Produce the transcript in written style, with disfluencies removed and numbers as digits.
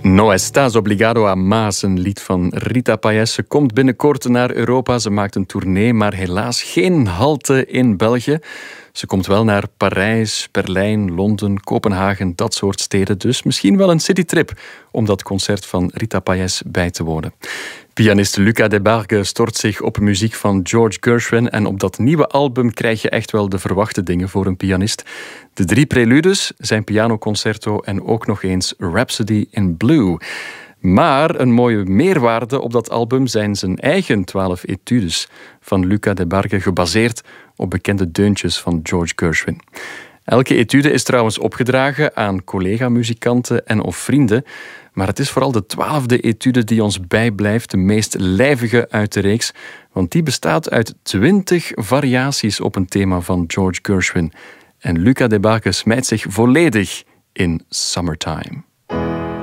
No estás obligado a más, een lied van Rita Payés. Ze komt binnenkort naar Europa. Ze maakt een tournee, maar helaas geen halte in België. Ze komt wel naar Parijs, Berlijn, Londen, Kopenhagen, dat soort steden. Dus misschien wel een citytrip om dat concert van Rita Payés bij te wonen. Pianist Lucas Debargue stort zich op muziek van George Gershwin en op dat nieuwe album krijg je echt wel de verwachte dingen voor een pianist. De 3 preludes, zijn pianoconcerto en ook nog eens Rhapsody in Blue. Maar een mooie meerwaarde op dat album zijn zijn eigen 12 etudes van Lucas Debargue, gebaseerd op bekende deuntjes van George Gershwin. Elke etude is trouwens opgedragen aan collega-muzikanten en of vrienden. Maar het is vooral de 12e etude die ons bijblijft, de meest lijvige uit de reeks. Want die bestaat uit 20 variaties op een thema van George Gershwin. En Lucas Debargue smijt zich volledig in Summertime.